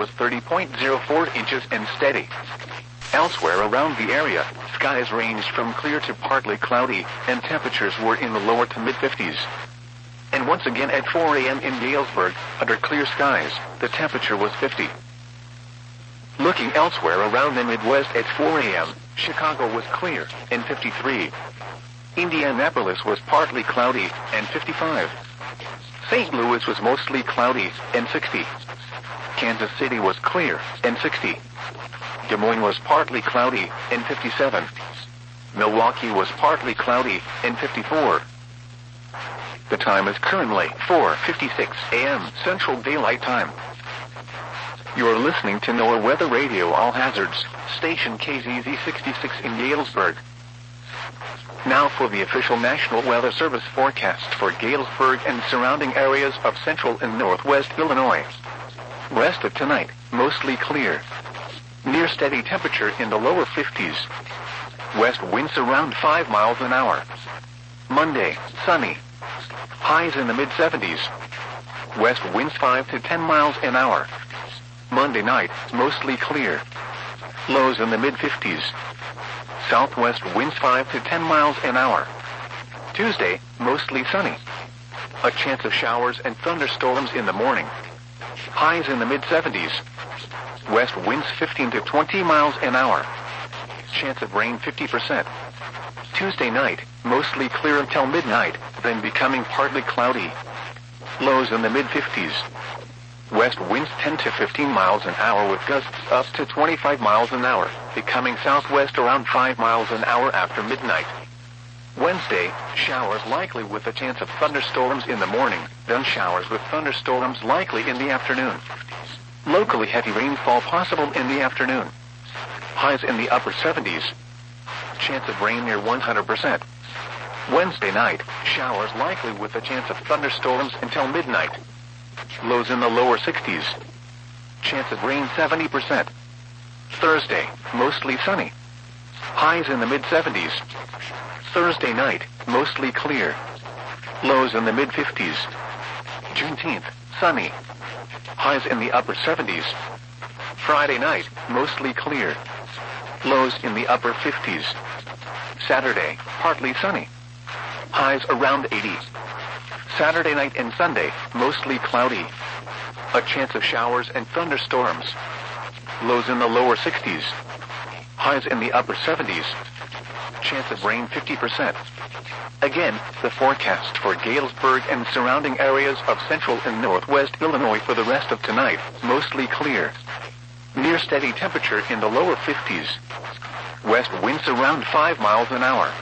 was 30.04 inches and steady. Elsewhere around the area, skies ranged from clear to partly cloudy, and temperatures were in the lower to mid-50s. And once again at 4 a.m. in Galesburg, under clear skies, the temperature was 50. Looking elsewhere around the Midwest at 4 a.m., Chicago was clear, and 53. Indianapolis was partly cloudy, and 55. St. Louis was mostly cloudy, and 60. Kansas City was clear, and 60. Des Moines was partly cloudy, and 57. Milwaukee was partly cloudy, and 54. The time is currently 4:56 a.m. Central Daylight Time. You are listening to NOAA Weather Radio All Hazards, station KZZ 66 in Galesburg. Now for the official National Weather Service forecast for Galesburg and surrounding areas of central and northwest Illinois. Rest of tonight, mostly clear. Near steady temperature in the lower 50s. West winds around 5 miles an hour. Monday, sunny. Highs in the mid-70s. West winds 5 to 10 miles an hour. Monday night, mostly clear. Lows in the mid-50s. Southwest winds 5 to 10 miles an hour. Tuesday, mostly sunny. A chance of showers and thunderstorms in the morning. Highs in the mid-70s. West winds 15 to 20 miles an hour. Chance of rain 50%. Tuesday night, mostly clear until midnight, then becoming partly cloudy. Lows in the mid-50s. West winds 10 to 15 miles an hour with gusts up to 25 miles an hour, becoming southwest around 5 miles an hour after midnight. Wednesday, showers likely with a chance of thunderstorms in the morning, then showers with thunderstorms likely in the afternoon. Locally heavy rainfall possible in the afternoon. Highs in the upper 70s. Chance of rain near 100%. Wednesday night, showers likely with a chance of thunderstorms until midnight. Lows in the lower 60s. Chance of rain 70%. Thursday, mostly sunny. Highs in the mid-70s. Thursday night, mostly clear. Lows in the mid-50s. Juneteenth, sunny. Highs in the upper 70s. Friday night, mostly clear. Lows in the upper 50s. Saturday, partly sunny. Highs around 80. Saturday night and Sunday, mostly cloudy. A chance of showers and thunderstorms. Lows in the lower 60s. Highs in the upper 70s. Chance of rain 50%. Again, the forecast for Galesburg and surrounding areas of central and northwest Illinois for the rest of tonight, mostly clear. Near steady temperature in the lower 50s. West winds around 5 miles an hour.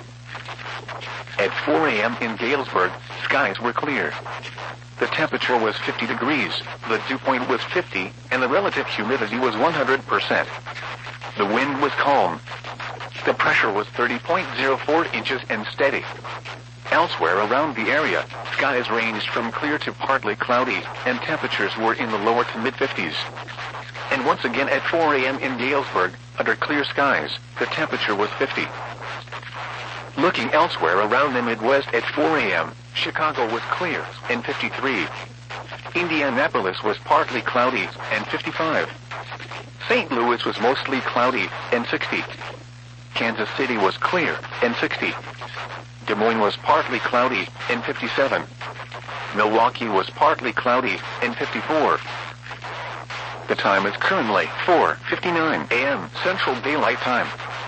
At 4 a.m. in Galesburg, skies were clear. The temperature was 50 degrees, the dew point was 50, and the relative humidity was 100%. The wind was calm. The pressure was 30.04 inches and steady. Elsewhere around the area, skies ranged from clear to partly cloudy, and temperatures were in the lower to mid-50s. And once again at 4 a.m. in Galesburg, under clear skies, the temperature was 50. Looking elsewhere around the Midwest at 4 a.m., Chicago was clear, and 53. Indianapolis was partly cloudy, and 55. St. Louis was mostly cloudy, and 60. Kansas City was clear, and 60. Des Moines was partly cloudy, and 57. Milwaukee was partly cloudy, and 54. The time is currently 4:59 a.m. Central Daylight Time.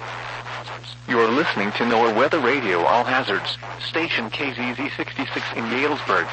You are listening to NOAA Weather Radio All Hazards, station KZZ 66 in Galesburg.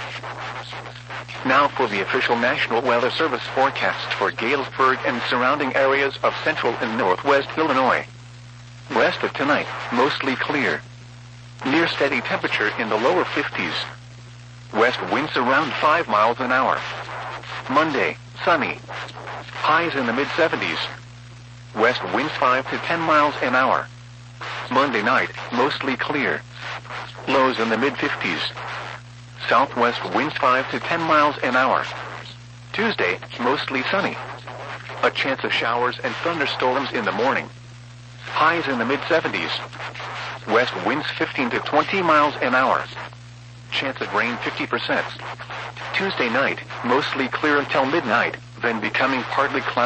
Now for the official National Weather Service forecast for Galesburg and surrounding areas of central and northwest Illinois. Rest of tonight, mostly clear. Near steady temperature in the lower 50s. West winds around 5 miles an hour. Monday, sunny. Highs in the mid-70s. West winds 5 to 10 miles an hour. Monday night, mostly clear. Lows in the mid-50s. Southwest winds 5 to 10 miles an hour. Tuesday, mostly sunny. A chance of showers and thunderstorms in the morning. Highs in the mid-70s. West winds 15 to 20 miles an hour. Chance of rain 50%. Tuesday night, mostly clear until midnight, then becoming partly cloudy.